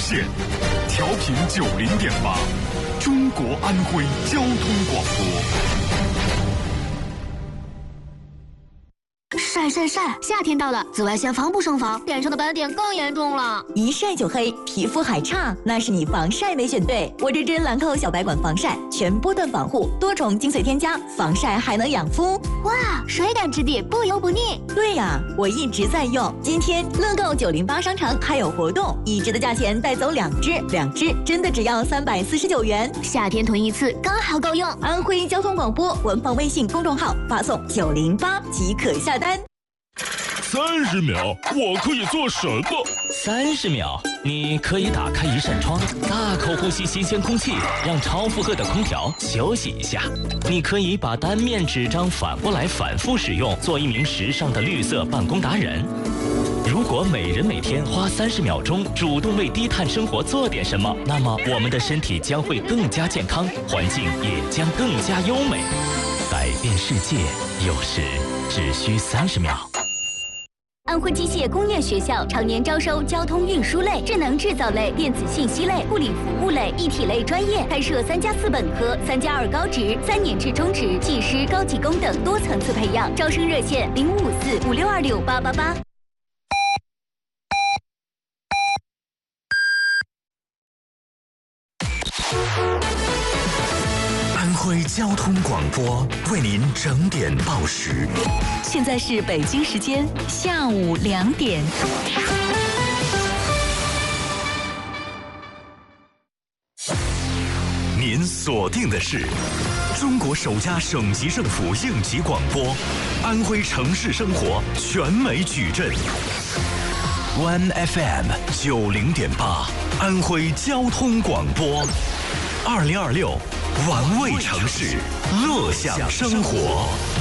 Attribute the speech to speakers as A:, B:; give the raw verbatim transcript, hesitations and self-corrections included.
A: 线，调频九零点八，中国安徽交通广播。
B: 晒晒晒！夏天到了，紫外线防不胜防，脸上的斑点更严重了。
C: 一晒就黑，皮肤还差，那是你防晒没选对。我这支兰蔻小白管防晒，全波段防护，多重精粹添加，防晒还能养肤。
B: 哇，水感质地，不油不腻。
C: 对呀，我一直在用。今天乐购九零八商城还有活动，一支的价钱带走两支，两支真的只要三百四十九元。
B: 夏天囤一次刚好够用。
C: 安徽交通广播官方微信公众号发送九零八即可下单。
D: 三十秒，我可以做什么？
E: 三十秒，你可以打开一扇窗，大口呼吸新鲜空气，让超负荷的空调休息一下。你可以把单面纸张反过来反复使用，做一名时尚的绿色办公达人。如果每人每天花三十秒钟主动为低碳生活做点什么，那么我们的身体将会更加健康，环境也将更加优美。改变世界，有时只需三十秒。
F: 安徽机械工业学校常年招收交通运输类、智能制造类、电子信息类、护理服务类、一体类专业，开设三加四本科、三加二高职、三年制中职、技师、高级工等多层次培养。招生热线：零五五四五六二六八八八。
A: 安徽交通广播为您整点报时。
G: 现在是北京时间下午两点。
A: 您锁定的是中国首家省级政府应急广播，安徽城市生活全美矩阵。One F M 九零点八，安徽交通广播，二零二六，玩味城市，乐享生活。